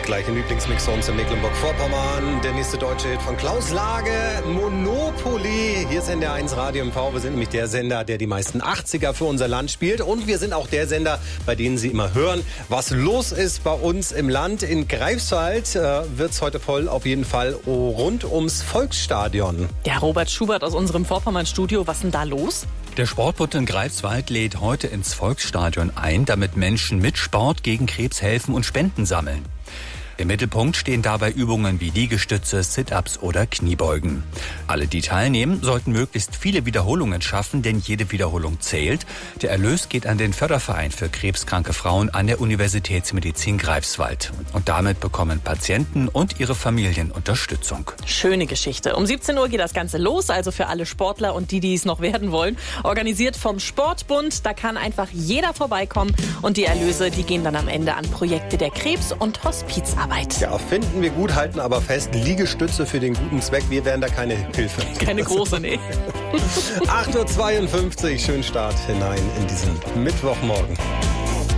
Gleich im Lieblingsmix sonst in Mecklenburg-Vorpommern. Der nächste deutsche Hit von Klaus Lage, Monopoly. Hier ist NDR 1 Radio MV. Wir sind nämlich der Sender, der die meisten 80er für unser Land spielt. Und wir sind auch der Sender, bei denen Sie immer hören, was los ist bei uns im Land. In Greifswald wird es heute voll auf jeden Fall rund ums Volksstadion. Ja, Robert Schubert aus unserem Vorpommern-Studio. Was ist denn da los? Der Sportbund in Greifswald lädt heute ins Volksstadion ein, damit Menschen mit Sport gegen Krebs helfen und Spenden sammeln. Im Mittelpunkt stehen dabei Übungen wie Liegestütze, Sit-ups oder Kniebeugen. Alle, die teilnehmen, sollten möglichst viele Wiederholungen schaffen, denn jede Wiederholung zählt. Der Erlös geht an den Förderverein für krebskranke Frauen an der Universitätsmedizin Greifswald. Und damit bekommen Patienten und ihre Familien Unterstützung. Schöne Geschichte. Um 17 Uhr geht das Ganze los, also für alle Sportler und die es noch werden wollen. Organisiert vom Sportbund, da kann einfach jeder vorbeikommen. Und die Erlöse, die gehen dann am Ende an Projekte der Krebs- und Hospizarbeit. Ja, finden wir gut, halten aber fest, Liegestütze für den guten Zweck, wir wären da keine Hilfe. Keine große, nee. 8.52 Uhr, schönen Start hinein in diesen Mittwochmorgen.